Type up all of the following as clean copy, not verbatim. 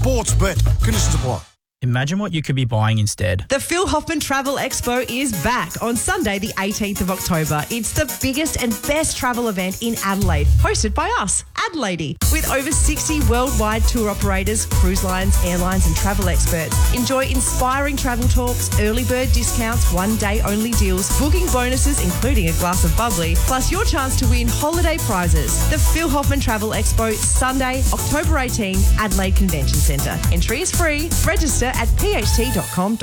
Sportsbet. Conditions apply. Imagine what you could be buying instead. The Phil Hoffman Travel Expo is back on Sunday, the 18th of October. It's the biggest and best travel event in Adelaide, hosted by us, Adelaide, with over 60 worldwide tour operators, cruise lines, airlines and travel experts. Enjoy inspiring travel talks, early bird discounts, one-day only deals, booking bonuses including a glass of bubbly, plus your chance to win holiday prizes. The Phil Hoffman Travel Expo, Sunday, October 18, Adelaide Convention Centre. Entry is free. Register at pht.com.au.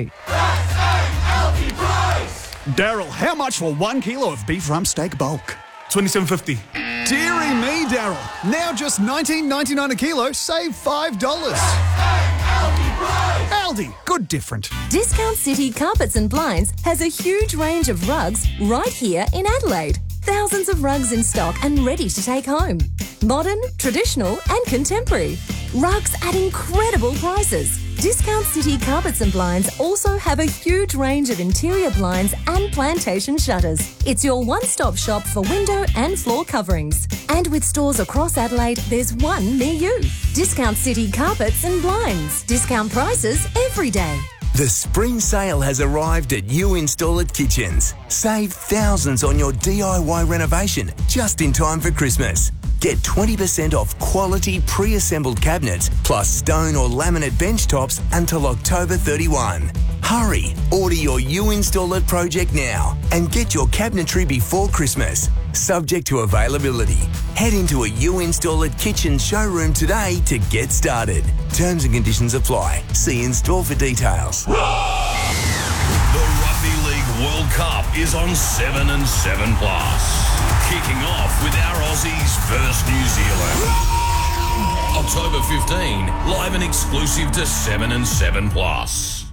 Daryl, how much for 1 kilo of beef rump steak bulk? $27.50. Deary me, Daryl. Now just $19.99 a kilo, save $5. Aldi, good different. Discount City Carpets and Blinds has a huge range of rugs right here in Adelaide. Thousands of rugs in stock and ready to take home. Modern, traditional and contemporary. Rugs at incredible prices. Discount City Carpets and Blinds also have a huge range of interior blinds and plantation shutters. It's your one-stop shop for window and floor coverings. And with stores across Adelaide, there's one near you. Discount City Carpets and Blinds. Discount prices every day. The spring sale has arrived at You Install It Kitchens. Save thousands on your DIY renovation just in time for Christmas. Get 20% off quality pre-assembled cabinets plus stone or laminate bench tops until October 31. Hurry, order your You Install It project now and get your cabinetry before Christmas. Subject to availability. Head into a You Install It Kitchen showroom today to get started. Terms and conditions apply. See in-store for details. The Rugby League World Cup is on 7 and 7 Plus. Kicking off with our Aussies versus New Zealand. October 15, live and exclusive to 7 and 7 Plus.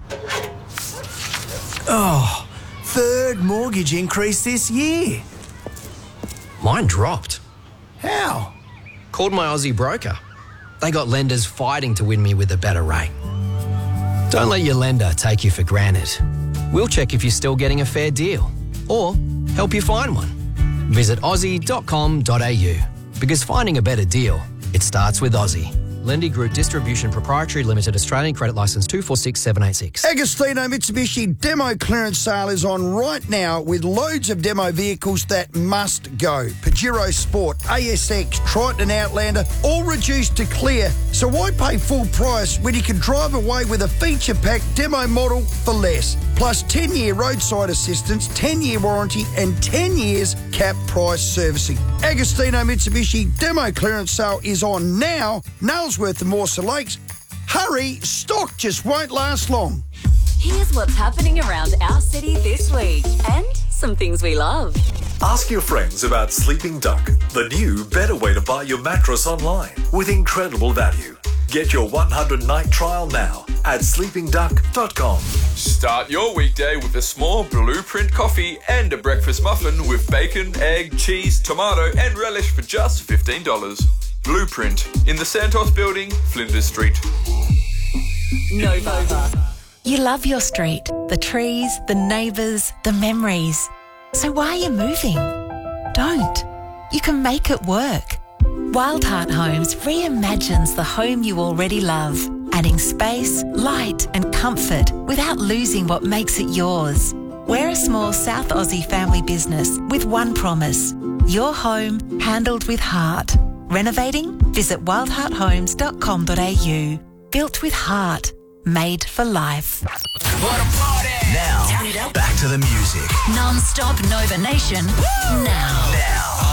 Oh, third mortgage increase this year. Mine dropped. How? Called my Aussie broker. They got lenders fighting to win me with a better rate. Don't let your lender take you for granted. We'll check if you're still getting a fair deal or help you find one. Visit aussie.com.au because finding a better deal, it starts with Aussie. Lendy Group Distribution Proprietary Limited, Australian Credit Licence 246786. Agostino Mitsubishi demo clearance sale is on right now with loads of demo vehicles that must go. Pajero Sport, ASX, Triton and Outlander, all reduced to clear. So why pay full price when you can drive away with a feature-packed demo model for less? Plus 10-year roadside assistance, 10-year warranty and 10 years cap price servicing. Agostino Mitsubishi demo clearance sale is on now. Nailsworth and Morsa Lakes. Hurry, stock just won't last long. Here's what's happening around our city this week and some things we love. Ask your friends about Sleeping Duck, the new better way to buy your mattress online with incredible value. Get your 100-night trial now at sleepingduck.com. Start your weekday with a small Blueprint coffee and a breakfast muffin with bacon, egg, cheese, tomato and relish for just $15. Blueprint in the Santos Building, Flinders Street. Nova. You love your street, the trees, the neighbours, the memories. So why are you moving? Don't. You can make it work. Wildheart Homes reimagines the home you already love, adding space, light and comfort without losing what makes it yours. We're a small South Aussie family business with one promise: your home handled with heart. Renovating? Visit wildhearthomes.com.au. Built with heart. Made for life. Now, back to the music. Non-stop Nova Nation. Now.